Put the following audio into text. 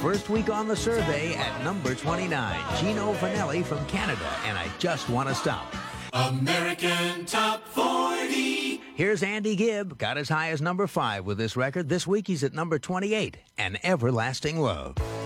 First week on the survey at number 29, Gino Vanelli from Canada, and I Just Want to Stop. American Top 40. Here's Andy Gibb, got as high as number 5 with this record. This week he's at number 28, An Everlasting Love.